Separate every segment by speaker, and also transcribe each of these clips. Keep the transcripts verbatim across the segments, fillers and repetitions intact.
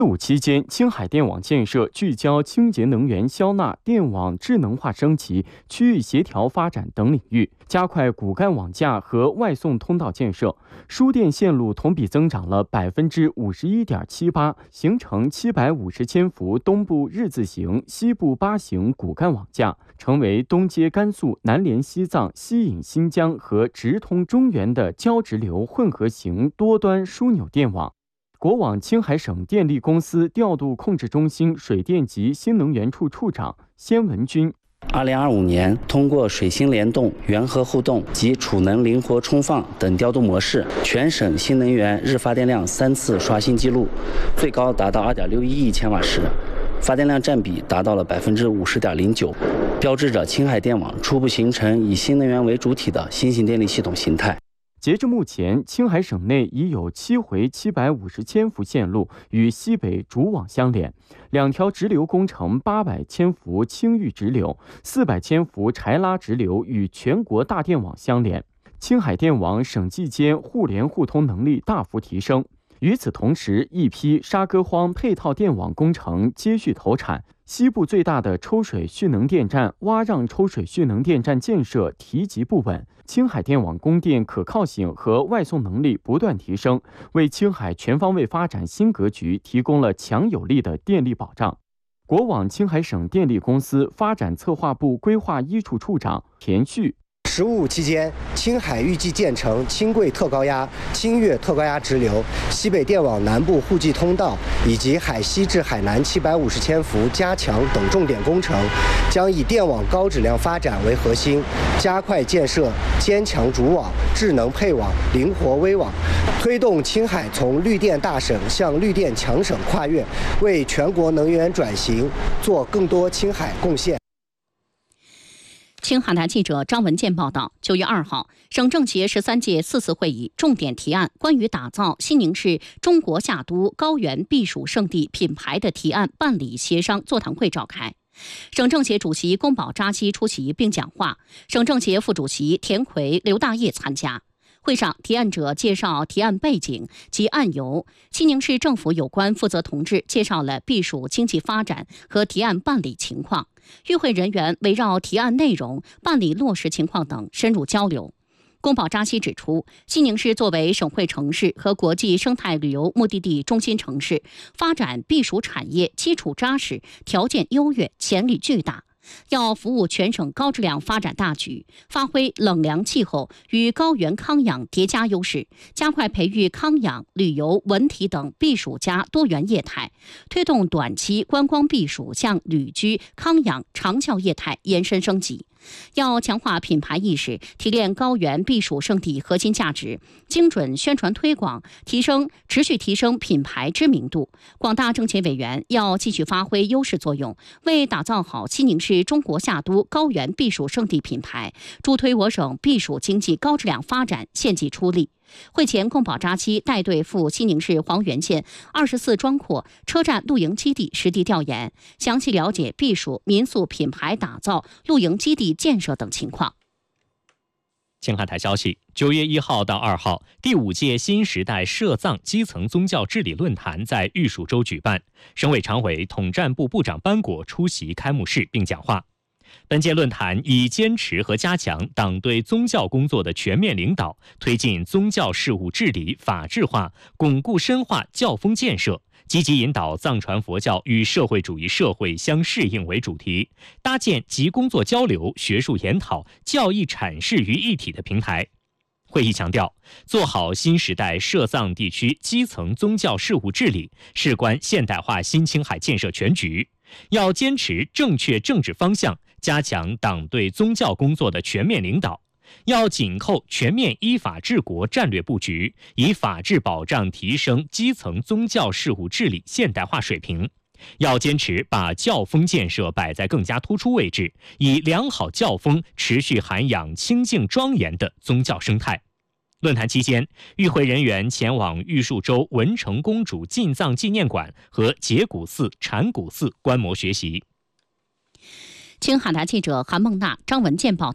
Speaker 1: 会晤期间，青海电网建设聚焦清洁能源消纳、电网智能化升级、区域协调发展等领域，加快骨干网架和外送通道建设。输电线路同比增长了百分之五十一点七八，形成七百五十千伏东部日字形、西部八型骨干网架，成为东接甘肃、南连西藏、西引新疆和直通中原的交直流混合型多端枢纽电网。国网青海省电力公司调度控制中心水电及新能源处处长先文军。
Speaker 2: 二零二五年，通过水星联动、源核互动及储能灵活充放等调度模式，全省新能源日发电量三次刷新纪录，最高达到二点六一亿千瓦时，发电量占比达到了百分之五十点零九，标志着青海电网初步形成以新能源为主体的新型电力系统形态。
Speaker 1: 截至目前，青海省内已有七回七百五十千伏线路与西北主网相连，两条直流工程八百千伏青域直流、四百千伏柴拉直流与全国大电网相连。青海电网省际间互联互通能力大幅提升。与此同时，一批沙戈荒配套电网工程接续投产。西部最大的抽水蓄能电站洼让抽水蓄能电站建设提及不稳，青海电网供电可靠性和外送能力不断提升，为青海全方位发展新格局提供了强有力的电力保障。国网青海省电力公司发展策划部规划一处处长田旭。
Speaker 3: 十五期间，青海预计建成轻贵特高压、清越特高压直流、西北电网南部互济通道以及海西至海南七百五十千伏加强等重点工程，将以电网高质量发展为核心，加快建设坚强主网、智能配网、灵活微网，推动青海从绿电大省向绿电强省跨越，为全国能源转型做更多青海贡献。
Speaker 4: 青海台记者张文健报道，九月二号，省政协十三届四次会议重点提案关于打造西宁市中国夏都高原避暑胜地品牌的提案办理协商座谈会召开。省政协主席宫保扎基出席并讲话，省政协副主席田奎、刘大业参加。会上，提案者介绍提案背景及案由，西宁市政府有关负责同志介绍了避暑经济发展和提案办理情况。与会人员围绕提案内容、办理落实情况等深入交流。宫保扎西指出，西宁市作为省会城市和国际生态旅游目的地中心城市，发展避暑产业基础扎实，条件优越，潜力巨大。要服务全省高质量发展大局，发挥冷凉气候与高原康养叠加优势，加快培育康养、旅游、文体等避暑加多元业态，推动短期观光避暑向旅居、康养、长效业态延伸升级。要强化品牌意识，提炼高原避暑胜地核心价值，精准宣传推广，提升持续提升品牌知名度。广大政协委员要继续发挥优势作用，为打造好西宁市中国夏都高原避暑胜地品牌，助推我省避暑经济高质量发展献计出力。会前，宫保扎基带队赴西宁市黄原县二十四庄廓车站露营基地实地调研，详细了解避暑民宿品牌打造、露营基地建设等情况。
Speaker 5: 青海台消息，九月一号到二号，第五届新时代涉藏基层宗教治理论坛在玉蜀州举办，省委常委、统战部部长班果出席开幕式并讲话。本届论坛以坚持和加强党对宗教工作的全面领导，推进宗教事务治理法治化，巩固深化教风建设，积极引导藏传佛教与社会主义社会相适应为主题，搭建集工作交流、学术研讨、教义阐释于一体的平台。会议强调，做好新时代涉藏地区基层宗教事务治理，事关现代化新青海建设全局，要坚持正确政治方向，加强党对宗教工作的全面领导，要紧扣全面依法治国战略布局，以法治保障提升基层宗教事务治理现代化水平。要坚持把教风建设摆在更加突出位置，以良好教风持续涵养清净庄严的宗教生态。论坛期间，与会人员前往玉树州文成公主进藏纪念馆和节骨寺、禅谷寺观摩学习。
Speaker 4: 青海台记者韩梦娜、张文健报道。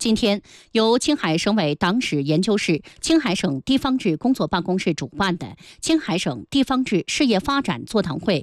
Speaker 4: 今天，由青海省委党史研究室、青海省地方志工作办公室主办的青海省地方志事业发展座谈会